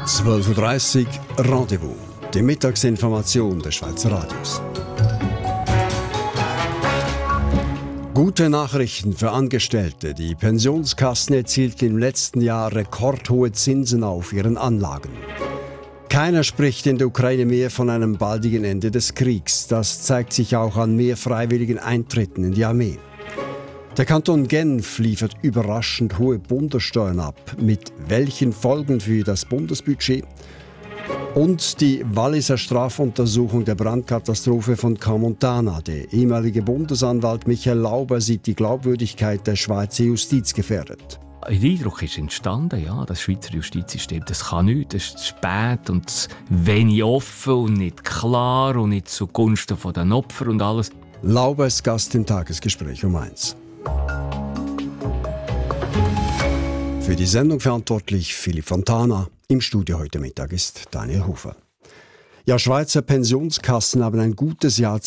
12.30 Uhr Rendezvous, die Mittagsinformation des Schweizer Radios. Gute Nachrichten für Angestellte. Die Pensionskassen erzielten im letzten Jahr rekordhohe Zinsen auf ihren Anlagen. Keiner spricht in der Ukraine mehr von einem baldigen Ende des Kriegs. Das zeigt sich auch an mehr freiwilligen Eintritten in die Armee. Der Kanton Genf liefert überraschend hohe Bundessteuern ab. Mit welchen Folgen für das Bundesbudget? Und die Walliser Strafuntersuchung der Brandkatastrophe von Camontana. Der ehemalige Bundesanwalt Michael Lauber sieht die Glaubwürdigkeit der Schweizer Justiz gefährdet. Ein Eindruck ist entstanden, ja, das Schweizer Justizsystem, das kann nichts, das ist zu spät und zu wenig offen und nicht klar und nicht zugunsten der Opfer und alles. Lauber ist Gast im Tagesgespräch um 1. Für die Sendung verantwortlich Philipp Fontana. Im Studio heute Mittag ist Daniel Hofer. Ja, Schweizer Pensionskassen haben ein gutes Jahr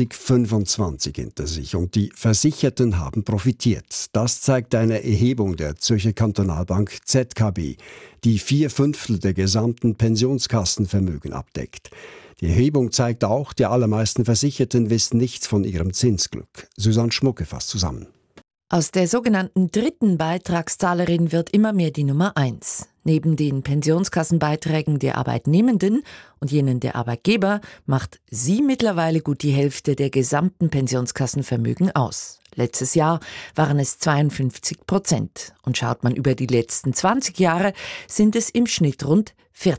2025 hinter sich und die Versicherten haben profitiert. Das zeigt eine Erhebung der Zürcher Kantonalbank ZKB, die 4/5 der gesamten Pensionskassenvermögen abdeckt. Die Erhebung zeigt auch, die allermeisten Versicherten wissen nichts von ihrem Zinsglück. Susanne Schmucke fasst zusammen. Aus der sogenannten dritten Beitragszahlerin wird immer mehr die Nummer 1. Neben den Pensionskassenbeiträgen der Arbeitnehmenden und jenen der Arbeitgeber macht sie mittlerweile gut die Hälfte der gesamten Pensionskassenvermögen aus. Letztes Jahr waren es 52%. Und schaut man über die letzten 20 Jahre, sind es im Schnitt rund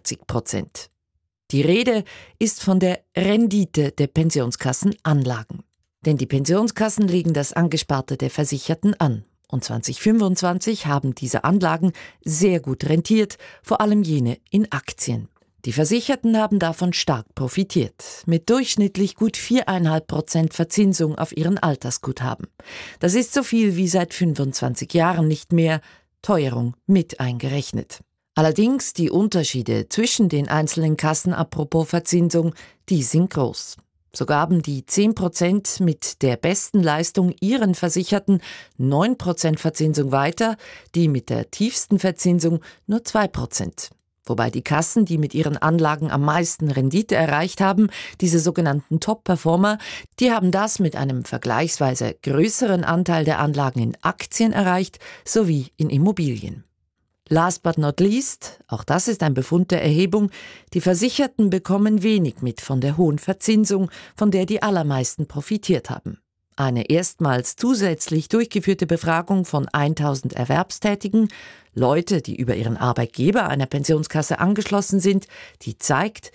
40%. Die Rede ist von der Rendite der Pensionskassenanlagen. Denn die Pensionskassen legen das Angesparte der Versicherten an. Und 2025 haben diese Anlagen sehr gut rentiert, vor allem jene in Aktien. Die Versicherten haben davon stark profitiert, mit durchschnittlich gut 4,5% Verzinsung auf ihren Altersguthaben. Das ist so viel wie seit 25 Jahren nicht mehr, Teuerung mit eingerechnet. Allerdings die Unterschiede zwischen den einzelnen Kassen apropos Verzinsung, die sind groß. So gaben die 10% mit der besten Leistung ihren Versicherten 9% Verzinsung weiter, die mit der tiefsten Verzinsung nur 2%. Wobei die Kassen, die mit ihren Anlagen am meisten Rendite erreicht haben, diese sogenannten Top-Performer, die haben das mit einem vergleichsweise größeren Anteil der Anlagen in Aktien erreicht, sowie in Immobilien. Last but not least, auch das ist ein Befund der Erhebung, die Versicherten bekommen wenig mit von der hohen Verzinsung, von der die allermeisten profitiert haben. Eine erstmals zusätzlich durchgeführte Befragung von 1000 Erwerbstätigen, Leute, die über ihren Arbeitgeber einer Pensionskasse angeschlossen sind, die zeigt,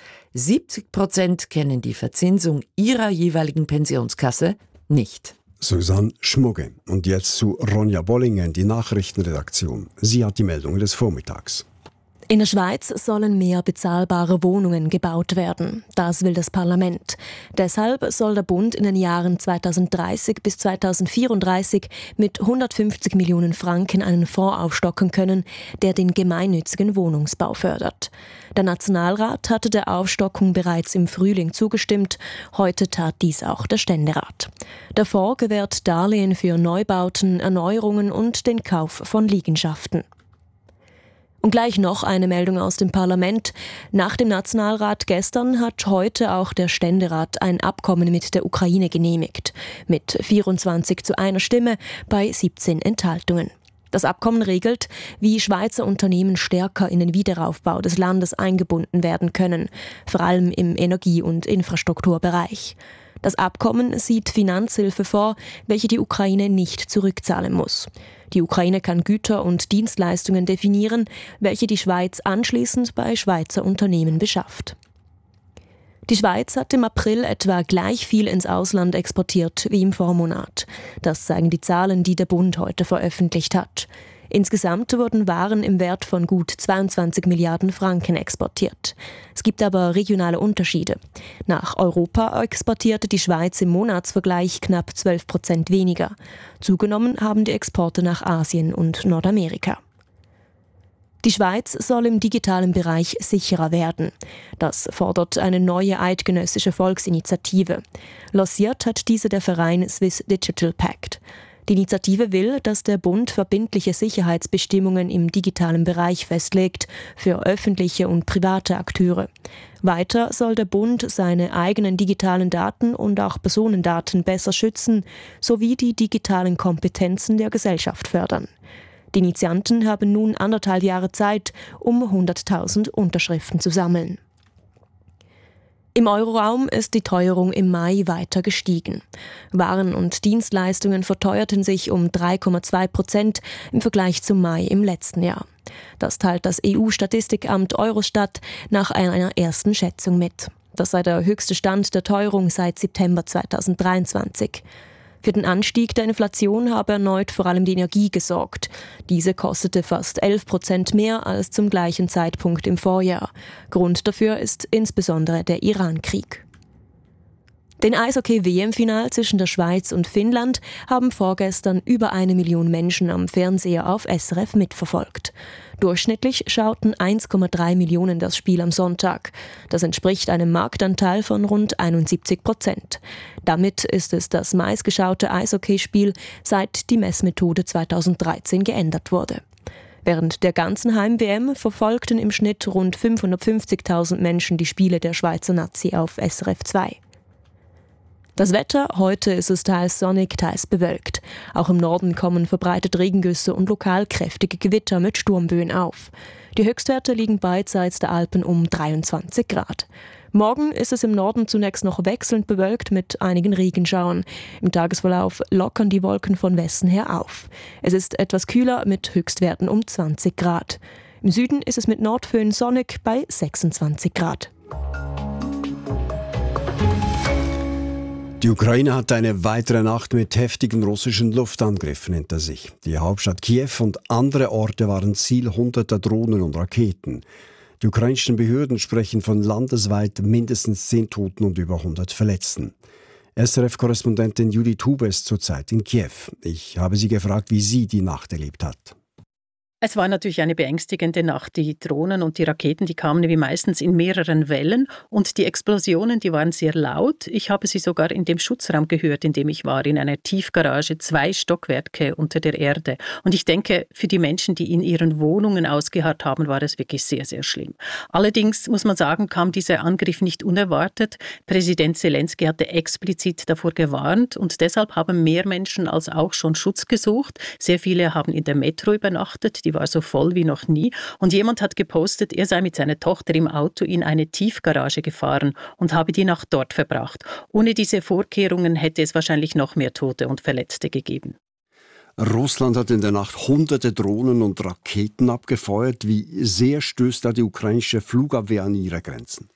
70% kennen die Verzinsung ihrer jeweiligen Pensionskasse nicht. Susanne Schmucke. Und jetzt zu Ronja Bollinger in die Nachrichtenredaktion. Sie hat die Meldungen des Vormittags. In der Schweiz sollen mehr bezahlbare Wohnungen gebaut werden. Das will das Parlament. Deshalb soll der Bund in den Jahren 2030 bis 2034 mit 150 Millionen Franken einen Fonds aufstocken können, der den gemeinnützigen Wohnungsbau fördert. Der Nationalrat hatte der Aufstockung bereits im Frühling zugestimmt. Heute tat dies auch der Ständerat. Der Fonds gewährt Darlehen für Neubauten, Erneuerungen und den Kauf von Liegenschaften. Und gleich noch eine Meldung aus dem Parlament. Nach dem Nationalrat gestern hat heute auch der Ständerat ein Abkommen mit der Ukraine genehmigt. Mit 24:1 Stimme bei 17 Enthaltungen. Das Abkommen regelt, wie Schweizer Unternehmen stärker in den Wiederaufbau des Landes eingebunden werden können, vor allem im Energie- und Infrastrukturbereich. Das Abkommen sieht Finanzhilfe vor, welche die Ukraine nicht zurückzahlen muss. Die Ukraine kann Güter und Dienstleistungen definieren, welche die Schweiz anschließend bei Schweizer Unternehmen beschafft. Die Schweiz hat im April etwa gleich viel ins Ausland exportiert wie im Vormonat. Das zeigen die Zahlen, die der Bund heute veröffentlicht hat. Insgesamt wurden Waren im Wert von gut 22 Milliarden Franken exportiert. Es gibt aber regionale Unterschiede. Nach Europa exportierte die Schweiz im Monatsvergleich knapp 12% weniger. Zugenommen haben die Exporte nach Asien und Nordamerika. Die Schweiz soll im digitalen Bereich sicherer werden. Das fordert eine neue eidgenössische Volksinitiative. Lanciert hat diese der Verein Swiss Digital Pact. Die Initiative will, dass der Bund verbindliche Sicherheitsbestimmungen im digitalen Bereich festlegt für öffentliche und private Akteure. Weiter soll der Bund seine eigenen digitalen Daten und auch Personendaten besser schützen, sowie die digitalen Kompetenzen der Gesellschaft fördern. Die Initianten haben nun 1,5 Jahre Zeit, um 100.000 Unterschriften zu sammeln. Im Euroraum ist die Teuerung im Mai weiter gestiegen. Waren und Dienstleistungen verteuerten sich um 3,2% im Vergleich zum Mai im letzten Jahr. Das teilt das EU-Statistikamt Eurostat nach einer ersten Schätzung mit. Das sei der höchste Stand der Teuerung seit September 2023. Für den Anstieg der Inflation habe erneut vor allem die Energie gesorgt. Diese kostete fast 11% mehr als zum gleichen Zeitpunkt im Vorjahr. Grund dafür ist insbesondere der Iran-Krieg. Den Eishockey-WM-Final zwischen der Schweiz und Finnland haben vorgestern über 1 Million Menschen am Fernseher auf SRF mitverfolgt. Durchschnittlich schauten 1,3 Millionen das Spiel am Sonntag. Das entspricht einem Marktanteil von rund 71%. Damit ist es das meistgeschaute Eishockeyspiel, seit die Messmethode 2013 geändert wurde. Während der ganzen Heim-WM verfolgten im Schnitt rund 550.000 Menschen die Spiele der Schweizer Nazi auf SRF 2. Das Wetter: heute ist es teils sonnig, teils bewölkt. Auch im Norden kommen verbreitet Regengüsse und lokal kräftige Gewitter mit Sturmböen auf. Die Höchstwerte liegen beidseits der Alpen um 23 Grad. Morgen ist es im Norden zunächst noch wechselnd bewölkt mit einigen Regenschauern. Im Tagesverlauf lockern die Wolken von Westen her auf. Es ist etwas kühler mit Höchstwerten um 20 Grad. Im Süden ist es mit Nordföen sonnig bei 26 Grad. Die Ukraine hat eine weitere Nacht mit heftigen russischen Luftangriffen hinter sich. Die Hauptstadt Kiew und andere Orte waren Ziel hunderter Drohnen und Raketen. Die ukrainischen Behörden sprechen von landesweit mindestens 10 Toten und über 100 Verletzten. SRF-Korrespondentin Judith Huber ist zurzeit in Kiew. Ich habe sie gefragt, wie sie die Nacht erlebt hat. Es war natürlich eine beängstigende Nacht. Die Drohnen und die Raketen, die kamen wie meistens in mehreren Wellen und die Explosionen, die waren sehr laut. Ich habe sie sogar in dem Schutzraum gehört, in dem ich war, in einer Tiefgarage, 2 Stockwerke unter der Erde. Und ich denke, für die Menschen, die in ihren Wohnungen ausgeharrt haben, war es wirklich sehr, sehr schlimm. Allerdings muss man sagen, kam dieser Angriff nicht unerwartet. Präsident Zelensky hatte explizit davor gewarnt und deshalb haben mehr Menschen als auch schon Schutz gesucht. Sehr viele haben in der Metro übernachtet, die war so voll wie noch nie. Und jemand hat gepostet, er sei mit seiner Tochter im Auto in eine Tiefgarage gefahren und habe die Nacht dort verbracht. Ohne diese Vorkehrungen hätte es wahrscheinlich noch mehr Tote und Verletzte gegeben. Russland hat in der Nacht hunderte Drohnen und Raketen abgefeuert. Wie sehr stößt da die ukrainische Flugabwehr an ihre Grenzen?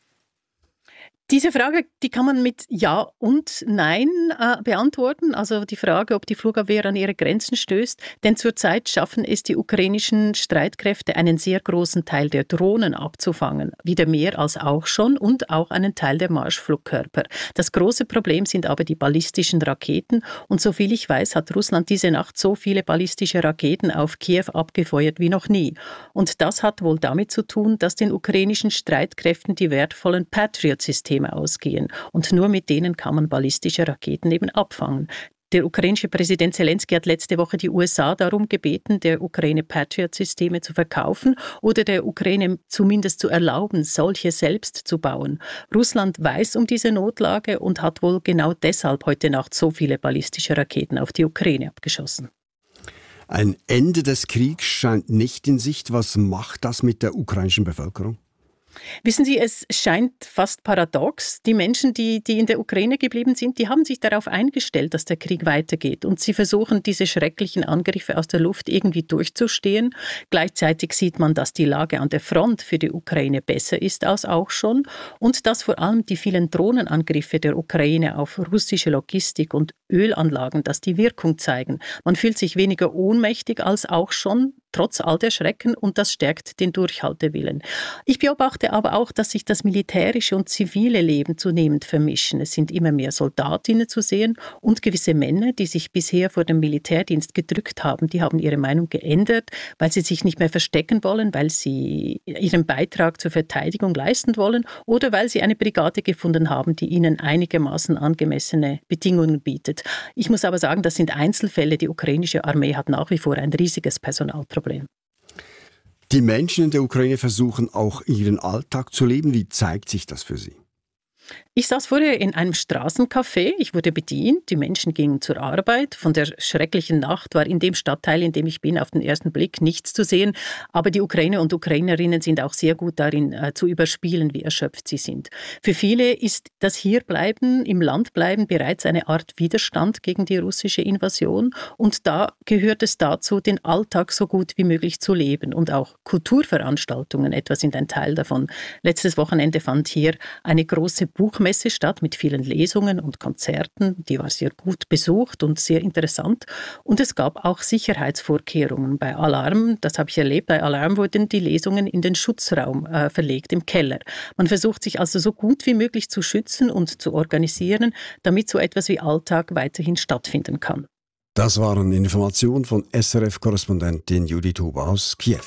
Diese Frage, die kann man mit Ja und Nein beantworten. Also die Frage, ob die Flugabwehr an ihre Grenzen stößt. Denn zurzeit schaffen es die ukrainischen Streitkräfte, einen sehr großen Teil der Drohnen abzufangen. Wieder mehr als auch schon und auch einen Teil der Marschflugkörper. Das große Problem sind aber die ballistischen Raketen. Und soviel ich weiß, hat Russland diese Nacht so viele ballistische Raketen auf Kiew abgefeuert wie noch nie. Und das hat wohl damit zu tun, dass den ukrainischen Streitkräften die wertvollen Patriot-Systeme ausgehen. Und nur mit denen kann man ballistische Raketen eben abfangen. Der ukrainische Präsident Zelensky hat letzte Woche die USA darum gebeten, der Ukraine Patriot-Systeme zu verkaufen oder der Ukraine zumindest zu erlauben, solche selbst zu bauen. Russland weiß um diese Notlage und hat wohl genau deshalb heute Nacht so viele ballistische Raketen auf die Ukraine abgeschossen. Ein Ende des Kriegs scheint nicht in Sicht. Was macht das mit der ukrainischen Bevölkerung? Wissen Sie, es scheint fast paradox. Die Menschen, die in der Ukraine geblieben sind, die haben sich darauf eingestellt, dass der Krieg weitergeht. Und sie versuchen, diese schrecklichen Angriffe aus der Luft irgendwie durchzustehen. Gleichzeitig sieht man, dass die Lage an der Front für die Ukraine besser ist als auch schon. Und dass vor allem die vielen Drohnenangriffe der Ukraine auf russische Logistik und Ölanlagen, dass die Wirkung zeigen. Man fühlt sich weniger ohnmächtig als auch schon. trotz all der Schrecken, und das stärkt den Durchhaltewillen. Ich beobachte aber auch, dass sich das militärische und zivile Leben zunehmend vermischen. Es sind immer mehr Soldatinnen zu sehen und gewisse Männer, die sich bisher vor dem Militärdienst gedrückt haben, die haben ihre Meinung geändert, weil sie sich nicht mehr verstecken wollen, weil sie ihren Beitrag zur Verteidigung leisten wollen oder weil sie eine Brigade gefunden haben, die ihnen einigermaßen angemessene Bedingungen bietet. Ich muss aber sagen, das sind Einzelfälle. Die ukrainische Armee hat nach wie vor ein riesiges Personalproblem. Die Menschen in der Ukraine versuchen auch ihren Alltag zu leben. Wie zeigt sich das für Sie? Ich saß vorher in einem Straßencafé, ich wurde bedient, die Menschen gingen zur Arbeit. Von der schrecklichen Nacht war in dem Stadtteil, in dem ich bin, auf den ersten Blick nichts zu sehen. Aber die Ukrainer und Ukrainerinnen sind auch sehr gut darin, zu überspielen, wie erschöpft sie sind. Für viele ist das Hierbleiben, im Land bleiben, bereits eine Art Widerstand gegen die russische Invasion. Und da gehört es dazu, den Alltag so gut wie möglich zu leben. Und auch Kulturveranstaltungen, etwa sind ein Teil davon. Letztes Wochenende fand hier eine große Buchmesse statt mit vielen Lesungen und Konzerten. Die war sehr gut besucht und sehr interessant. Und es gab auch Sicherheitsvorkehrungen. Bei Alarm, das habe ich erlebt, bei Alarm wurden die Lesungen in den Schutzraum verlegt, im Keller. Man versucht sich also so gut wie möglich zu schützen und zu organisieren, damit so etwas wie Alltag weiterhin stattfinden kann. Das waren Informationen von SRF-Korrespondentin Judith Huber aus Kiew.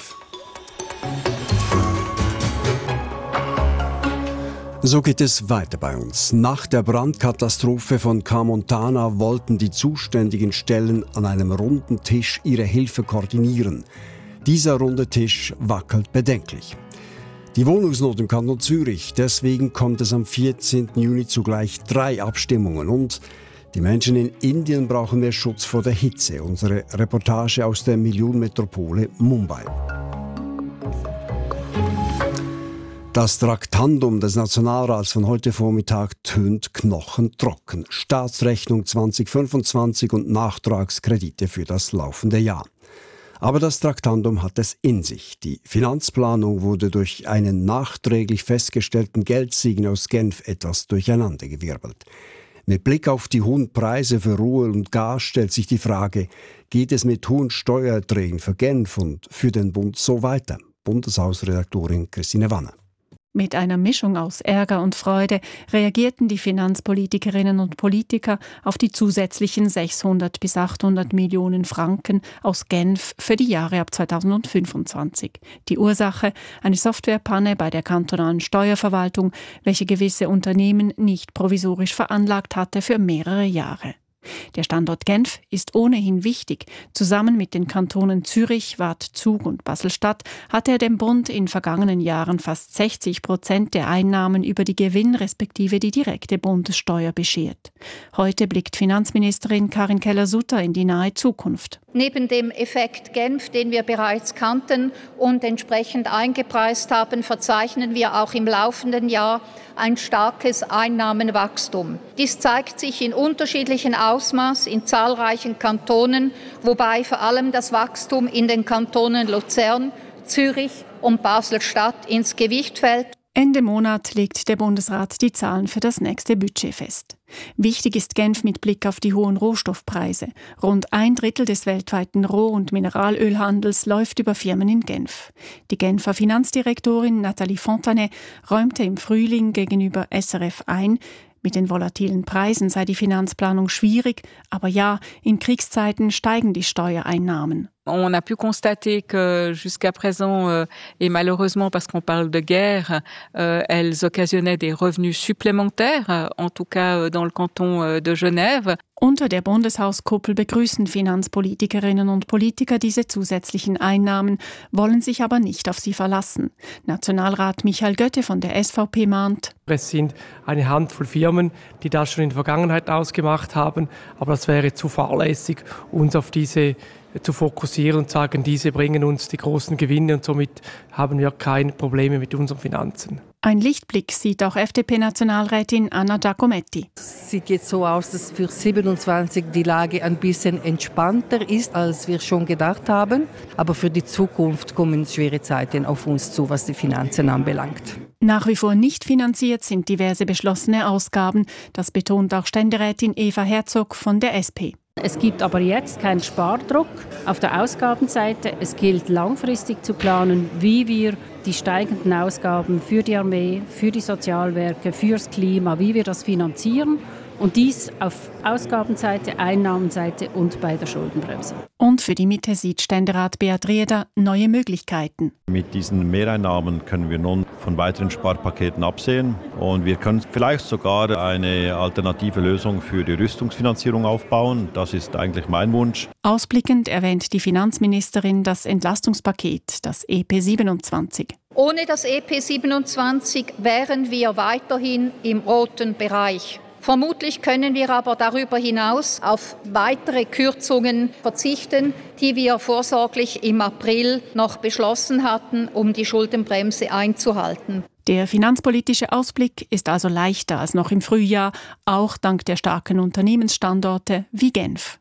So geht es weiter bei uns. Nach der Brandkatastrophe von Camontana wollten die zuständigen Stellen an einem runden Tisch ihre Hilfe koordinieren. Dieser runde Tisch wackelt bedenklich. Die Wohnungsnot im Kanton Zürich, deswegen kommt es am 14. Juni zu gleich 3 Abstimmungen. Und die Menschen in Indien brauchen mehr Schutz vor der Hitze. Unsere Reportage aus der Millionenmetropole Mumbai. Das Traktandum des Nationalrats von heute Vormittag tönt knochentrocken. Staatsrechnung 2025 und Nachtragskredite für das laufende Jahr. Aber das Traktandum hat es in sich. Die Finanzplanung wurde durch einen nachträglich festgestellten Geldsegen aus Genf etwas durcheinandergewirbelt. Mit Blick auf die hohen Preise für Rohöl und Gas stellt sich die Frage, geht es mit hohen Steuererträgen für Genf und für den Bund so weiter? Bundeshausredaktorin Christine Wanner. Mit einer Mischung aus Ärger und Freude reagierten die Finanzpolitikerinnen und Politiker auf die zusätzlichen 600 bis 800 Millionen Franken aus Genf für die Jahre ab 2025. Die Ursache: eine Softwarepanne bei der kantonalen Steuerverwaltung, welche gewisse Unternehmen nicht provisorisch veranlagt hatte für mehrere Jahre. Der Standort Genf ist ohnehin wichtig. Zusammen mit den Kantonen Zürich, Waadt, Zug und Basel-Stadt hat er dem Bund in vergangenen Jahren fast 60% der Einnahmen über die Gewinn- respektive die direkte Bundessteuer beschert. Heute blickt Finanzministerin Karin Keller-Sutter in die nahe Zukunft. Neben dem Effekt Genf, den wir bereits kannten und entsprechend eingepreist haben, verzeichnen wir auch im laufenden Jahr ein starkes Einnahmenwachstum. Dies zeigt sich in unterschiedlichen Ausmaß in zahlreichen Kantonen, wobei vor allem das Wachstum in den Kantonen Luzern, Zürich und Basel-Stadt ins Gewicht fällt. Ende Monat legt der Bundesrat die Zahlen für das nächste Budget fest. Wichtig ist Genf mit Blick auf die hohen Rohstoffpreise. Rund 1/3 des weltweiten Roh- und Mineralölhandels läuft über Firmen in Genf. Die Genfer Finanzdirektorin Nathalie Fontanet räumte im Frühling gegenüber SRF ein, mit den volatilen Preisen sei die Finanzplanung schwierig, aber ja, in Kriegszeiten steigen die Steuereinnahmen. On a pu constater que jusqu'à présent, et malheureusement parce qu'on parle de guerre, elles occasionnaient des revenus supplémentaires, en tout cas dans le canton de Genève. Unter der Bundeshauskuppel begrüßen Finanzpolitikerinnen und Politiker diese zusätzlichen Einnahmen, wollen sich aber nicht auf sie verlassen. Nationalrat Michael Götte von der SVP mahnt: Es sind eine Handvoll Firmen, die das schon in der Vergangenheit ausgemacht haben, aber das wäre zu fahrlässig, uns auf diese zu fokussieren und sagen, diese bringen uns die großen Gewinne und somit haben wir keine Probleme mit unseren Finanzen. Ein Lichtblick sieht auch FDP-Nationalrätin Anna Giacometti. Es sieht jetzt so aus, dass für 27 die Lage ein bisschen entspannter ist, als wir schon gedacht haben. Aber für die Zukunft kommen schwere Zeiten auf uns zu, was die Finanzen anbelangt. Nach wie vor nicht finanziert sind diverse beschlossene Ausgaben. Das betont auch Ständerätin Eva Herzog von der SP. Es gibt aber jetzt keinen Spardruck auf der Ausgabenseite. Es gilt langfristig zu planen, wie wir die steigenden Ausgaben für die Armee, für die Sozialwerke, fürs Klima, wie wir das finanzieren. Und dies auf Ausgabenseite, Einnahmenseite und bei der Schuldenbremse. Und für die Mitte sieht Ständerat Beat Rieder neue Möglichkeiten. Mit diesen Mehreinnahmen können wir nun von weiteren Sparpaketen absehen. Und wir können vielleicht sogar eine alternative Lösung für die Rüstungsfinanzierung aufbauen. Das ist eigentlich mein Wunsch. Ausblickend erwähnt die Finanzministerin das Entlastungspaket, das EP 27. Ohne das EP 27 wären wir weiterhin im roten Bereich. Vermutlich können wir aber darüber hinaus auf weitere Kürzungen verzichten, die wir vorsorglich im April noch beschlossen hatten, um die Schuldenbremse einzuhalten. Der finanzpolitische Ausblick ist also leichter als noch im Frühjahr, auch dank der starken Unternehmensstandorte wie Genf.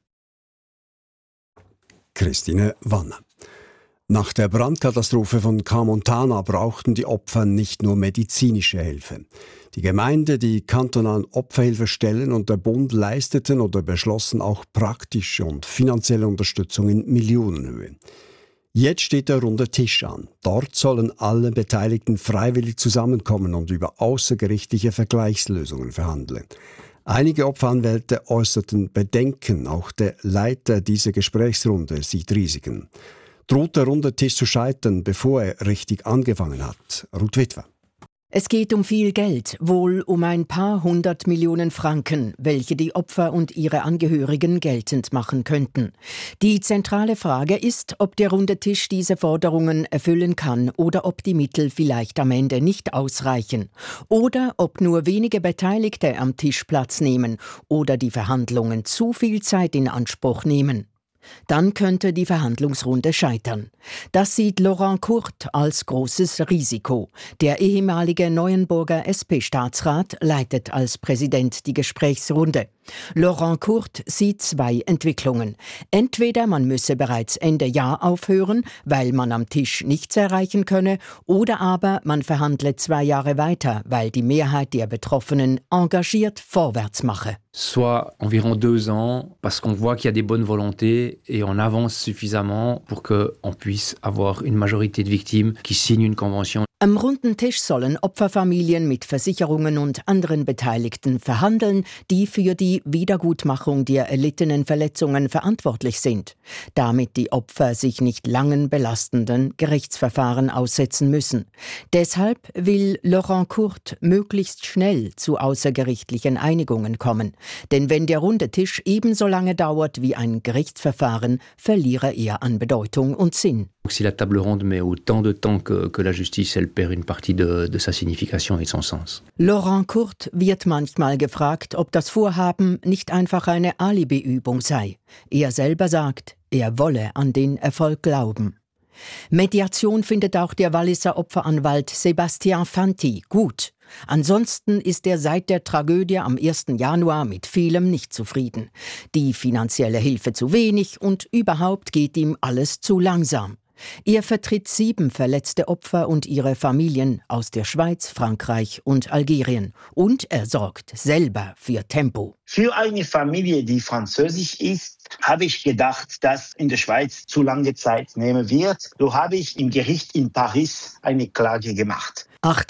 Christine Wanner. Nach der Brandkatastrophe von Camontana brauchten die Opfer nicht nur medizinische Hilfe. Die Gemeinde, die kantonalen Opferhilfestellen und der Bund leisteten oder beschlossen auch praktische und finanzielle Unterstützung in Millionenhöhe. Jetzt steht der runde Tisch an. Dort sollen alle Beteiligten freiwillig zusammenkommen und über außergerichtliche Vergleichslösungen verhandeln. Einige Opferanwälte äußerten Bedenken, auch der Leiter dieser Gesprächsrunde sieht Risiken. Droht der runde Tisch zu scheitern, bevor er richtig angefangen hat? Ruth Witwer. Es geht um viel Geld, wohl um ein paar 100 Millionen Franken, welche die Opfer und ihre Angehörigen geltend machen könnten. Die zentrale Frage ist, ob der runde Tisch diese Forderungen erfüllen kann oder ob die Mittel vielleicht am Ende nicht ausreichen. Oder ob nur wenige Beteiligte am Tisch Platz nehmen oder die Verhandlungen zu viel Zeit in Anspruch nehmen. Dann könnte die Verhandlungsrunde scheitern. Das sieht Laurent Court als großes Risiko. Der ehemalige Neuenburger SP-Staatsrat leitet als Präsident die Gesprächsrunde. Laurent Court sieht zwei Entwicklungen. Entweder man müsse bereits Ende Jahr aufhören, weil man am Tisch nichts erreichen könne, oder aber man verhandle 2 Jahre weiter, weil die Mehrheit der Betroffenen engagiert vorwärts mache. Soit environ 2 ans, parce qu'on voit qu'il y a des bonnes volontés et on avance suffisamment pour qu'on puisse avoir une majorité de victimes qui signent une convention. Am runden Tisch sollen Opferfamilien mit Versicherungen und anderen Beteiligten verhandeln, die für die Wiedergutmachung der erlittenen Verletzungen verantwortlich sind, damit die Opfer sich nicht langen belastenden Gerichtsverfahren aussetzen müssen. Deshalb will Laurent Court möglichst schnell zu außergerichtlichen Einigungen kommen. Denn wenn der runde Tisch ebenso lange dauert wie ein Gerichtsverfahren, verliere er an Bedeutung und Sinn. Si la table ronde met autant de temps que la justice, elle perd une partie de sa signification et de son sens. Laurent Court wird manchmal gefragt, ob das Vorhaben nicht einfach eine Alibi-Übung sei. Er selber sagt, er wolle an den Erfolg glauben. Mediation findet auch der Walliser Opferanwalt Sébastien Fanti gut. Ansonsten ist er seit der Tragödie am 1. Januar mit vielem nicht zufrieden. Die finanzielle Hilfe zu wenig und überhaupt geht ihm alles zu langsam. Er vertritt 7 verletzte Opfer und ihre Familien aus der Schweiz, Frankreich und Algerien. Und er sorgt selber für Tempo. Für eine Familie, die französisch ist, habe ich gedacht, dass in der Schweiz zu lange Zeit nehmen wird. So habe ich im Gericht in Paris eine Klage gemacht.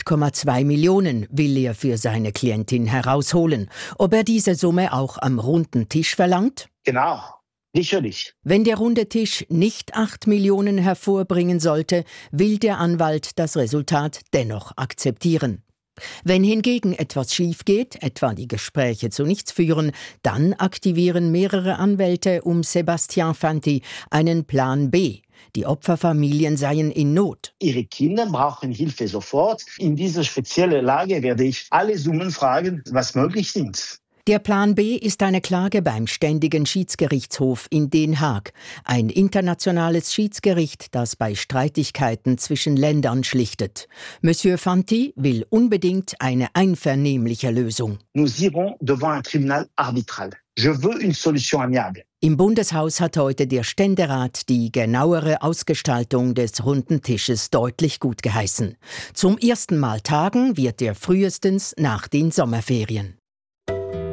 8,2 Millionen will er für seine Klientin herausholen. Ob er diese Summe auch am runden Tisch verlangt? Genau. Sicherlich. Wenn der runde Tisch nicht 8 Millionen hervorbringen sollte, will der Anwalt das Resultat dennoch akzeptieren. Wenn hingegen etwas schief geht, etwa die Gespräche zu nichts führen, dann aktivieren mehrere Anwälte um Sébastien Fanti einen Plan B. Die Opferfamilien seien in Not. Ihre Kinder brauchen Hilfe sofort. In dieser speziellen Lage werde ich alle Summen fragen, was möglich sind. Der Plan B ist eine Klage beim Ständigen Schiedsgerichtshof in Den Haag, ein internationales Schiedsgericht, das bei Streitigkeiten zwischen Ländern schlichtet. Monsieur Fanti will unbedingt eine einvernehmliche Lösung. Nous irons devant un tribunal arbitral. Je veux une solution amiable. Im Bundeshaus hat heute der Ständerat die genauere Ausgestaltung des runden Tisches deutlich gutgeheißen. Zum ersten Mal tagen wird er frühestens nach den Sommerferien.